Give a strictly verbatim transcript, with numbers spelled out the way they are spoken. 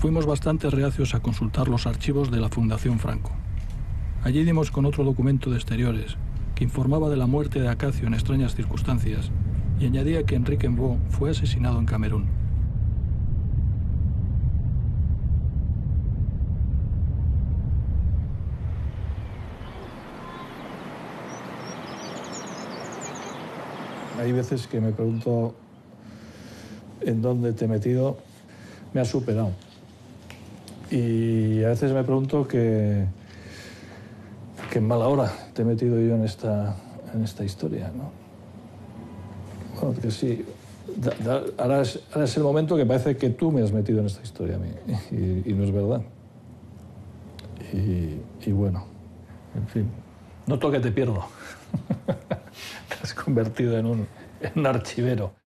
Fuimos bastante reacios a consultar los archivos de la Fundación Franco. Allí dimos con otro documento de exteriores que informaba de la muerte de Acacio en extrañas circunstancias y añadía que Enrique Mbo fue asesinado en Camerún. Hay veces que me pregunto en dónde te he metido. Me has superado. Y a veces me pregunto que, que en mala hora te he metido yo en esta, en esta historia, ¿no? Bueno, que sí. Da, da, ahora, es, ahora es el momento que parece que tú me has metido en esta historia a mí. Y, y no es verdad. Y, y bueno, en fin. Noto que te pierdo. Te has convertido en un, en un archivero.